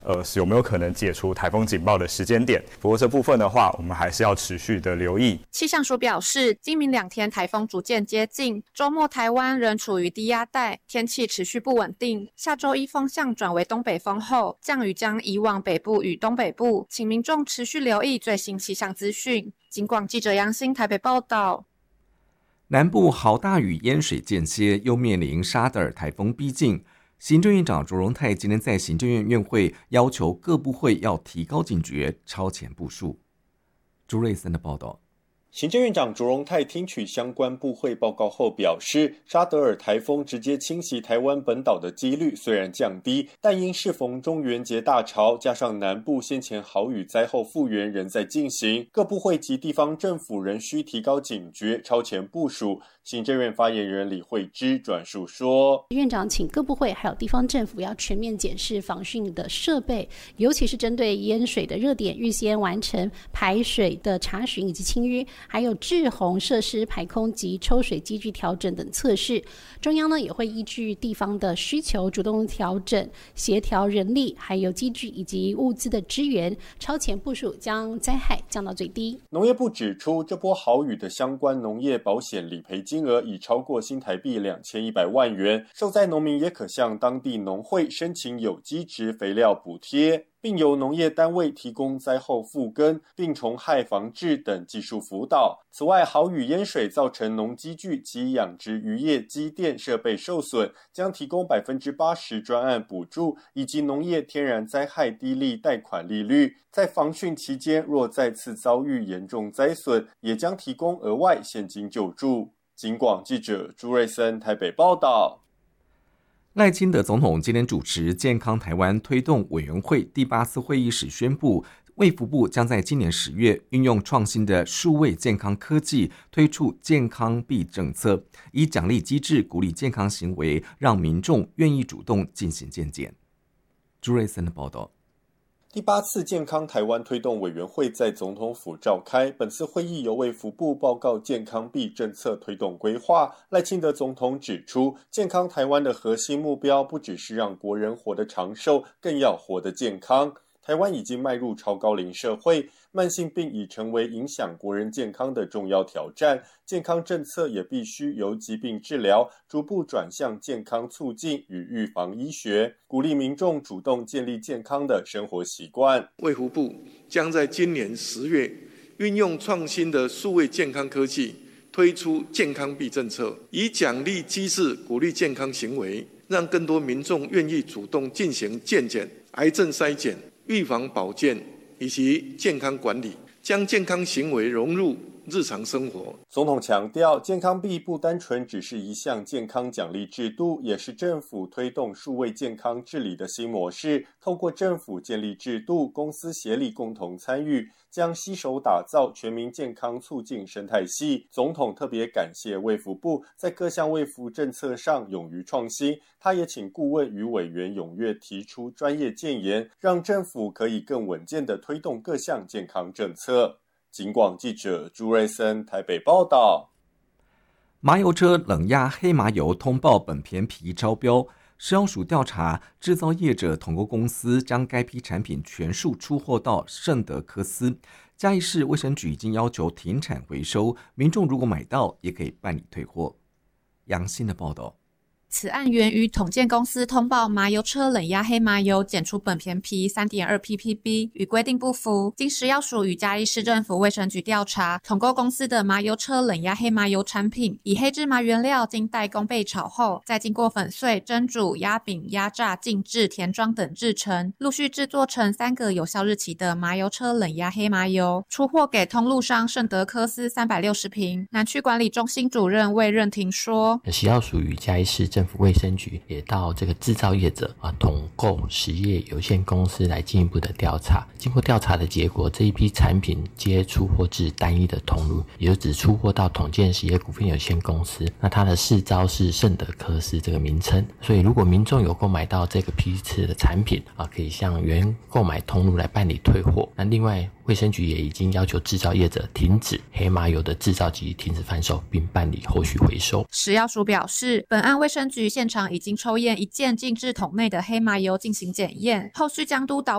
是有没有可能解除台风警报的时间点。不过这部分的话，我们还是要持续的留意。 气象署表示，今明2天台风逐渐接近，周末台湾仍处于低压带，天气持续不稳定。下周一风向转为东北风后，降雨将移往北部与东北部，请民众持续留意最新气象资讯。警广记者杨欣台北报道。 南部豪大雨淹水间歇，又面临沙德尔台风逼近。行政院长卓荣泰今天在行政院院会要求各部会要提高警觉，超前部署。朱瑞森的报道。 行政院长卓荣泰听取相关部会报告后表示，沙德尔台风直接侵袭台湾本岛的几率虽然降低，但因适逢中元节大潮，加上南部先前豪雨灾后复原仍在进行，各部会及地方政府仍需提高警觉，超前部署。行政院发言人李惠芝转述说， 院长请各部会还有地方政府要全面检视防汛的设备，尤其是针对淹水的热点，预先完成排水的查询以及清淤，还有滞洪设施排空及抽水机具调整等测试。中央呢也会依据地方的需求，主动调整协调人力还有机具以及物资的支援，超前部署，将灾害降到最低。 农业部指出，这波豪雨的相关农业保险理赔金额已超过新台币2100万元，受灾农民也可向当地农会申请有机质肥料补贴，并由农业单位提供灾后复耕、病虫害防治等技术辅导。此外，豪雨淹水造成农机具及养殖渔业机电设备受损，将提供80%专案补助，以及农业天然灾害低利贷款利率。在防汛期间，若再次遭遇严重灾损，也将提供额外现金救助。警广记者朱瑞森台北报道。 赖清德总统今天主持健康台湾推动委员会第8次会议时宣布，卫福部将在今年10月运用创新的数位健康科技推出健康币政策，以奖励机制鼓励健康行为，让民众愿意主动进行健检。朱瑞森的报道。 第8次健康台湾推动委员会在总统府召开，本次会议由卫福部报告健康币政策推动规划。赖清德总统指出，健康台湾的核心目标不只是让国人活得长寿，更要活得健康。台湾已经迈入超高龄社会，慢性病已成为影响国人健康的重要挑战，健康政策也必须由疾病治疗逐步转向健康促进与预防医学，鼓励民众主动建立健康的生活习惯。 卫福部将在今年10月运用创新的数位健康科技推出健康币政策，以奖励机制鼓励健康行为，让更多民众愿意主动进行健检、癌症筛检、预防保健以及健康管理，将健康行为融入日常生活。 总统强调，健康币不单纯只是一项健康奖励制度，也是政府推动数位健康治理的新模式。透过政府建立制度，公司协力共同参与，将携手打造全民健康促进生态系。总统特别感谢卫福部在各项卫福政策上勇于创新，他也请顾问与委员踊跃提出专业建言，让政府可以更稳健地推动各项健康政策。警广记者朱瑞森台北报道。 麻油车冷压黑麻油通报本片皮招标，食药署调查制造业者统购公司将该批产品全数出货到圣德科斯。嘉义市卫生局已经要求停产回收，民众如果买到也可以办理退货。杨欣的报道。 此案源于统建公司通报麻油车冷压黑麻油检出苯醛醚 3.2 ppb 与规定不符，经食药署与嘉义市政府卫生局调查，统购公司的麻油车冷压黑麻油产品以黑芝麻原料经代工焙炒后，再经过粉碎、蒸煮、压饼、压榨、静置、填装等制成，陆续制作成3个有效日期的麻油车冷压黑麻油，出货给通路商圣德科斯360瓶。南区管理中心主任魏任廷说， 食药署与嘉义市政府卫生局也到这个制造业者统购实业有限公司来进一步的调查。经过调查的结果，这一批产品皆出货至单一的通路，也就只出货到统建实业股份有限公司。那它的市招是圣德科斯这个名称，所以如果民众有购买到这个批次的产品可以向原购买通路来办理退货。那另外卫生局也已经要求制造业者停止黑麻油的制造及停止贩售，并办理后续回收。 食药署表示，本案卫生局现场已经抽验1件静置桶内的黑麻油进行检验，后续将督导